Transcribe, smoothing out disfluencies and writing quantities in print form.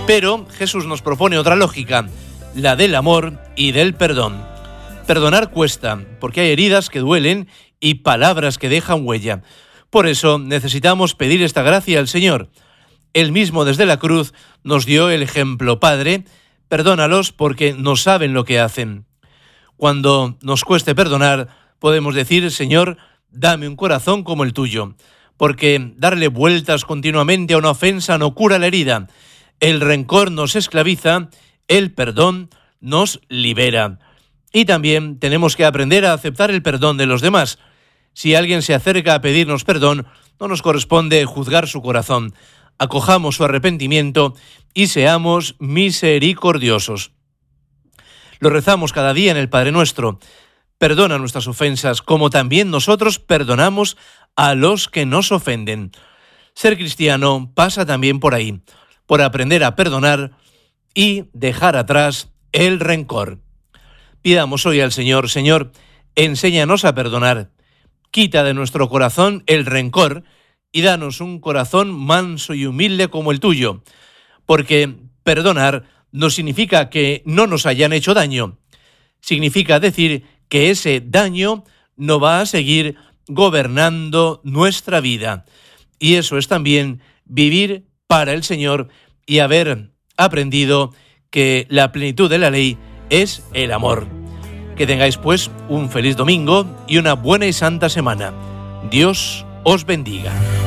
Pero Jesús nos propone otra lógica, la del amor y del perdón. Perdonar cuesta, porque hay heridas que duelen y palabras que dejan huella. Por eso necesitamos pedir esta gracia al Señor. Él mismo desde la cruz nos dio el ejemplo. Padre, perdónalos porque no saben lo que hacen. Cuando nos cueste perdonar, podemos decir, Señor, dame un corazón como el tuyo, porque darle vueltas continuamente a una ofensa no cura la herida. El rencor nos esclaviza, el perdón nos libera. Y también tenemos que aprender a aceptar el perdón de los demás. Si alguien se acerca a pedirnos perdón, no nos corresponde juzgar su corazón. Acojamos su arrepentimiento y seamos misericordiosos. Lo rezamos cada día en el Padre Nuestro. Perdona nuestras ofensas, como también nosotros perdonamos a los que nos ofenden. Ser cristiano pasa también por ahí, por aprender a perdonar y dejar atrás el rencor. Pidamos hoy al Señor, Señor, enséñanos a perdonar. Quita de nuestro corazón el rencor y danos un corazón manso y humilde como el tuyo, porque perdonar no significa que no nos hayan hecho daño. Significa decir que ese daño no va a seguir gobernando nuestra vida. Y eso es también vivir para el Señor y haber aprendido que la plenitud de la ley es el amor. Que tengáis pues un feliz domingo y una buena y santa semana. Dios os bendiga.